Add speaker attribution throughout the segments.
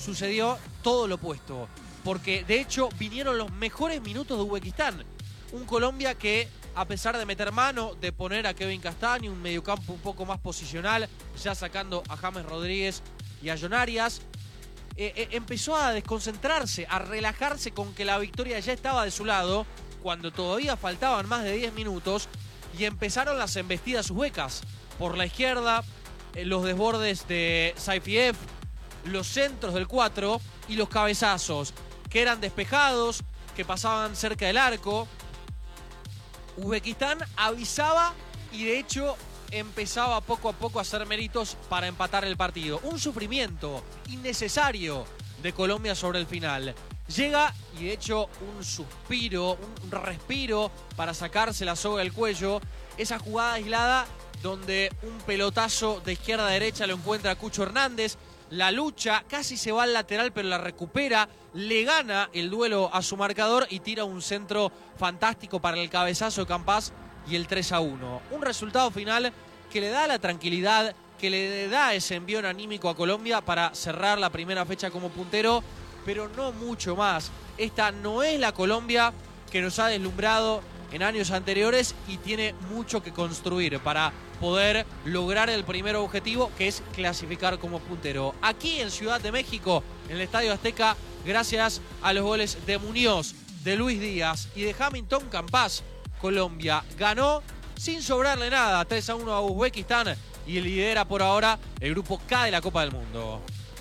Speaker 1: sucedió todo lo opuesto. Porque de hecho vinieron los mejores minutos de Uzbekistán. Un Colombia que, a pesar de meter mano, de poner a Kevin Castaño, un mediocampo un poco más posicional, ya sacando a James Rodríguez y a John Arias, empezó a desconcentrarse, a relajarse con que la victoria ya estaba de su lado, cuando todavía faltaban más de 10 minutos, y empezaron las embestidas uzbecas. Por la izquierda, los desbordes de Saifiev, los centros del 4 y los cabezazos, que eran despejados, que pasaban cerca del arco. Uzbekistán avisaba y de hecho empezaba poco a poco a hacer méritos para empatar el partido. Un sufrimiento innecesario de Colombia sobre el final. Llega y de hecho un suspiro, un respiro para sacarse la soga del cuello. Esa jugada aislada donde un pelotazo de izquierda a derecha lo encuentra Cucho Hernández. La lucha, casi se va al lateral pero la recupera, le gana el duelo a su marcador y tira un centro fantástico para el cabezazo de Campás y el 3-1. Un resultado final que le da la tranquilidad, que le da ese envión anímico a Colombia para cerrar la primera fecha como puntero, pero no mucho más. Esta no es la Colombia que nos ha deslumbrado en años anteriores y tiene mucho que construir para poder lograr el primer objetivo, que es clasificar como puntero. Aquí en Ciudad de México, en el Estadio Azteca, gracias a los goles de Muñoz, de Luis Díaz y de Hamilton Campás, Colombia ganó sin sobrarle nada, 3-1 a Uzbekistán, y lidera por ahora el grupo K de la Copa del Mundo.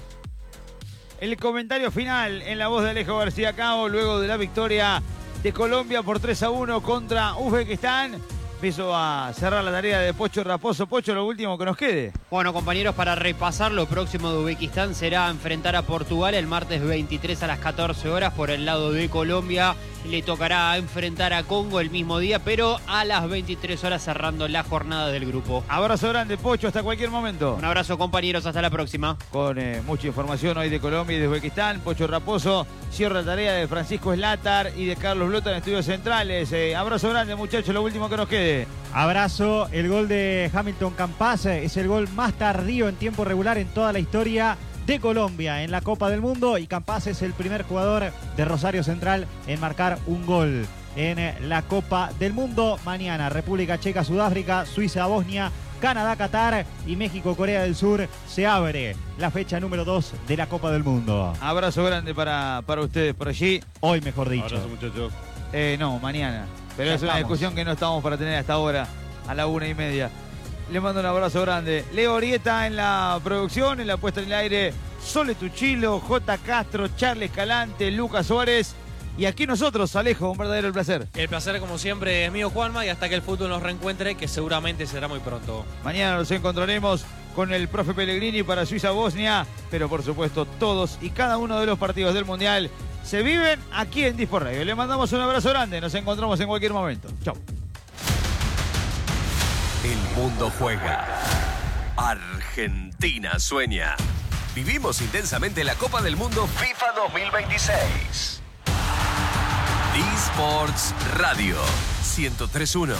Speaker 2: El comentario final en la voz de Alejo García Cao luego de la victoria de Colombia por 3-1 contra Uzbekistán. Empiezo a cerrar la tarea de Pocho Raposo. Pocho, lo último que nos quede.
Speaker 3: Bueno, compañeros, para repasar, lo próximo de Uzbekistán será enfrentar a Portugal el martes 23 a las 14 horas. Por el lado de Colombia le tocará enfrentar a Congo el mismo día, pero a las 23 horas cerrando la jornada del grupo.
Speaker 2: Abrazo grande, Pocho, hasta cualquier momento.
Speaker 3: Un abrazo, compañeros, hasta la próxima.
Speaker 2: Con mucha información hoy de Colombia y de Uzbekistán. Pocho Raposo cierra la tarea de Francisco Slatar y de Carlos Blota en Estudios Centrales. Abrazo grande, muchachos, lo último que nos quede.
Speaker 4: Abrazo. El gol de Hamilton Campás es el gol más tardío en tiempo regular en toda la historia de Colombia en la Copa del Mundo, y Campás es el primer jugador de Rosario Central en marcar un gol en la Copa del Mundo. Mañana República Checa, Sudáfrica, Suiza, Bosnia, Canadá, Qatar y México, Corea del Sur. Se abre la fecha número 2 de la Copa del Mundo.
Speaker 2: Abrazo grande para ustedes por allí.
Speaker 4: Hoy, mejor dicho.
Speaker 5: Abrazo, muchachos.
Speaker 2: No, mañana. Pero
Speaker 4: Ya
Speaker 2: es una
Speaker 4: estamos.
Speaker 2: discusión que no estamos para tener hasta ahora, a la 1:30. Le mando un abrazo grande. Leo Orieta en la producción, en la puesta en el aire, Sole Tuchilo, J. Castro, Charles Escalante, Lucas Suárez. Y aquí nosotros, Alejo, un verdadero placer.
Speaker 1: El placer, como siempre, es mío, Juanma, y hasta que el fútbol nos reencuentre, que seguramente será muy pronto.
Speaker 2: Mañana nos encontraremos con el profe Pellegrini para Suiza-Bosnia, pero por supuesto todos y cada uno de los partidos del Mundial se viven aquí en Disport Radio. Le mandamos un abrazo grande, nos encontramos en cualquier momento. Chau.
Speaker 6: El mundo juega. Argentina sueña. Vivimos intensamente la Copa del Mundo FIFA 2026. eSports Radio 103.1.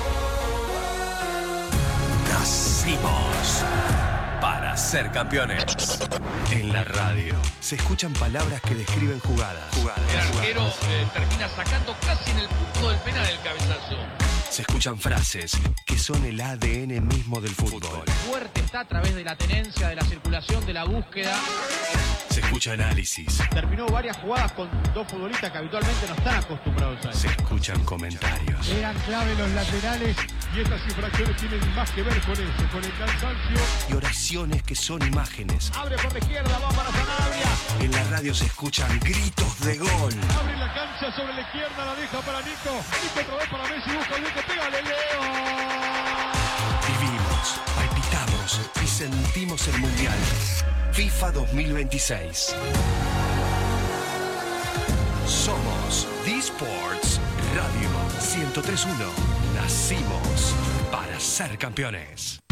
Speaker 6: Nacimos para ser campeones. En la radio se escuchan palabras que describen jugadas.
Speaker 7: El arquero termina sacando casi en el punto del penal el cabezazo.
Speaker 6: Se escuchan frases que son el ADN mismo del fútbol.
Speaker 7: Fuerte está a través de la tenencia, de la circulación, de la búsqueda.
Speaker 6: Se escucha análisis.
Speaker 8: Terminó varias jugadas con dos futbolistas que habitualmente no están acostumbrados a eso.
Speaker 6: Se escuchan comentarios.
Speaker 8: Eran clave los laterales y estas infracciones tienen más que ver con eso, con el cansancio.
Speaker 6: Y oraciones que son imágenes.
Speaker 8: Abre por la izquierda, va para Sanabria.
Speaker 6: En la radio se escuchan gritos de gol.
Speaker 8: Abre la cancha sobre la izquierda, la deja para Nico. Nico otra vez para Messi, busca el hueco, pégale, Leo.
Speaker 6: Vivimos, palpitamos y sentimos el Mundial. FIFA 2026. Somos eSports Radio 103.1. Nacimos para ser campeones.